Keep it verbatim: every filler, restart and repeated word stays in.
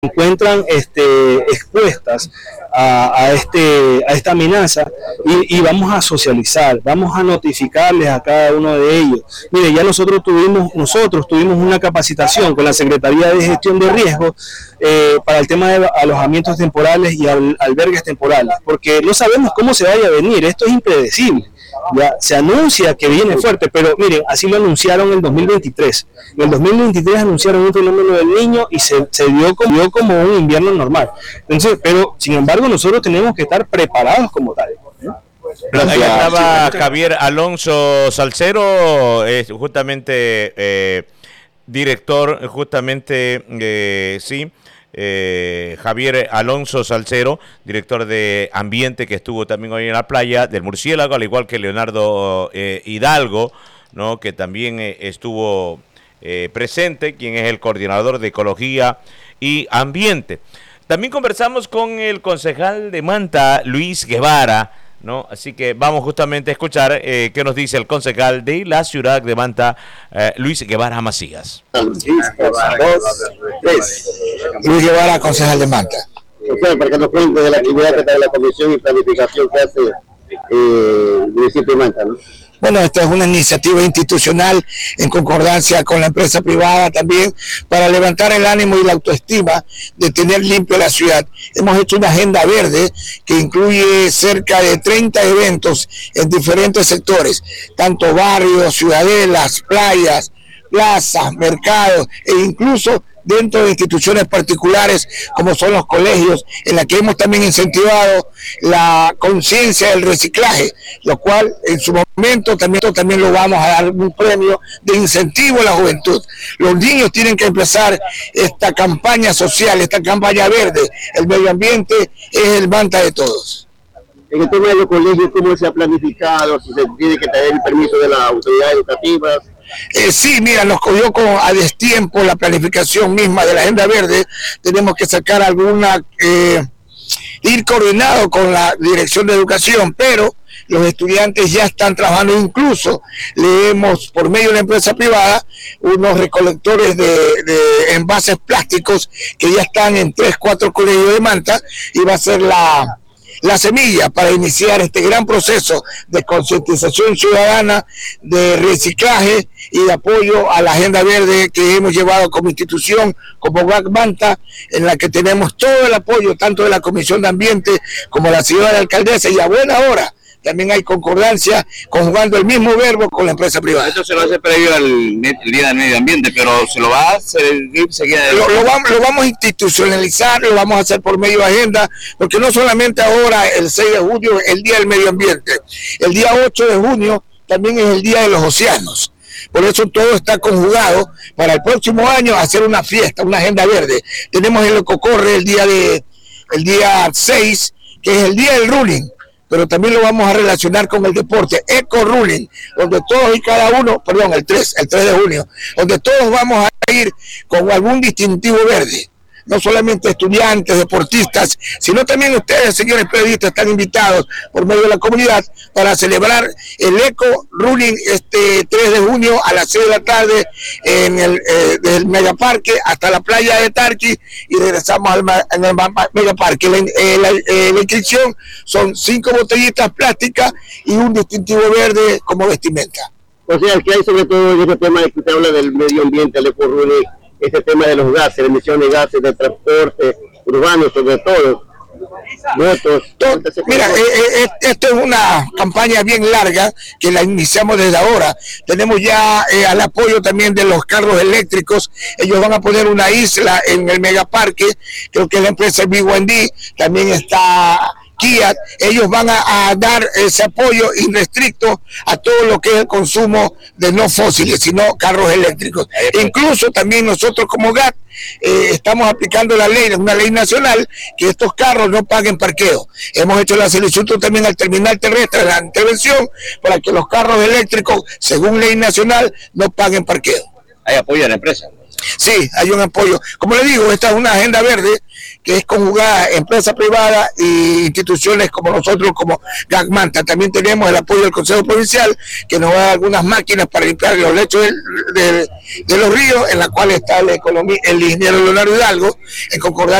encuentran este, expuestas a, a, este, a esta amenaza y, y vamos a socializar, vamos a notificarles a cada uno de ellos. Mire, ya nosotros tuvimos, nosotros tuvimos una capacitación con la Secretaría de Gestión de Riesgos eh, para el tema de alojamientos temporales y al, albergues temporales, porque no sabemos cómo se vaya a venir, esto es impredecible. Ya se anuncia que viene fuerte, pero miren, así lo anunciaron en el dos mil veintitrés. En el dos mil veintitrés anunciaron un fenómeno del Niño y se, se dio, como, dio como un invierno normal. Entonces, pero sin embargo nosotros tenemos que estar preparados como tal. Ahí estaba Javier Alonso Salcero, eh, justamente eh, director, justamente, eh, sí. Eh, Javier Alonso Salcero, director de Ambiente, que estuvo también hoy en la playa del Murciélago, al igual que Leonardo eh, Hidalgo, ¿no? Que también eh, estuvo eh, presente, quien es el coordinador de Ecología y Ambiente. También conversamos con el concejal de Manta, Luis Guevara, ¿no? Así que vamos justamente a escuchar eh, qué nos dice el concejal de la ciudad de Manta, eh, Luis Guevara Macías. Luis Guevara, concejal de Manta. O sea, para que nos cuente de la actividad que trae la comisión y planificación que hace eh, el municipio de Manta, ¿no? Bueno, esta es una iniciativa institucional en concordancia con la empresa privada también para levantar el ánimo y la autoestima de tener limpio la ciudad. Hemos hecho una agenda verde que incluye cerca de treinta eventos en diferentes sectores, tanto barrios, ciudadelas, playas, plazas, mercados e incluso dentro de instituciones particulares como son los colegios, en la que hemos también incentivado la conciencia del reciclaje, lo cual en su momento también, también lo vamos a dar un premio de incentivo a la juventud. Los niños tienen que empezar esta campaña social, esta campaña verde. El medio ambiente es el Manta de todos. En el tema de los colegios, ¿cómo se ha planificado? Si se tiene que tener el permiso de las autoridades educativas. Eh, sí, mira, nos cogió con, a destiempo la planificación misma de la agenda verde. Tenemos que sacar alguna, eh, ir coordinado con la Dirección de Educación, pero los estudiantes ya están trabajando, incluso leemos por medio de la empresa privada unos recolectores de, de envases plásticos que ya están en tres, cuatro colegios de Manta y va a ser la... la semilla para iniciar este gran proceso de concientización ciudadana, de reciclaje y de apoyo a la agenda verde que hemos llevado como institución, como G A C Manta, en la que tenemos todo el apoyo tanto de la Comisión de Ambiente como de la señora alcaldesa, y a buena hora también hay concordancia conjugando el mismo verbo con la empresa privada. Esto se lo hace previo al el Día del Medio Ambiente, pero se lo va a hacer seguida. Lo, lo, vamos, lo vamos a institucionalizar, lo vamos a hacer por medio de agenda, porque no solamente ahora el seis de junio es el Día del Medio Ambiente, el día ocho de junio también es el Día de los Océanos. Por eso todo está conjugado para el próximo año hacer una fiesta, una agenda verde. Tenemos el Ecocorre el día de el día seis, que es el día del running, pero también lo vamos a relacionar con el deporte, Eco Running, donde todos y cada uno, perdón, el tres, el tres de junio, donde todos vamos a ir con algún distintivo verde. No solamente estudiantes, deportistas, sino también ustedes, señores periodistas, están invitados por medio de la comunidad para celebrar el Eco Running este tres de junio a las seis de la tarde en el eh, del Megaparque hasta la playa de Tarqui y regresamos al en el Megaparque. La, eh, la, eh, la inscripción son cinco botellitas plásticas y un distintivo verde como vestimenta. O sea, el que hay sobre todo en este tema de que usted habla del medio ambiente, el Eco Running, este tema de los gases, la emisión de gases de transporte urbano, sobre todo, motos. Mira, eh, eh, esto es una campaña bien larga que la iniciamos desde ahora. Tenemos ya eh, al apoyo también de los carros eléctricos. Ellos van a poner una isla en el Megaparque, creo que la empresa B Y D, también está Kia. Ellos van a, a dar ese apoyo irrestricto a todo lo que es el consumo de no fósiles, sino carros eléctricos. Incluso también nosotros como G A T eh, estamos aplicando la ley, una ley nacional, que estos carros no paguen parqueo. Hemos hecho la solicitud también al terminal terrestre, la intervención, para que los carros eléctricos, según ley nacional, no paguen parqueo. Hay apoyo a la empresa. Sí, hay un apoyo. Como le digo, esta es una agenda verde que es conjugada empresa privada e instituciones como nosotros, como Gagmanta. También tenemos el apoyo del Consejo Provincial, que nos da algunas máquinas para limpiar los lechos de, de, de los ríos, en la cual está el, economía, el ingeniero Leonardo Hidalgo, en concordancia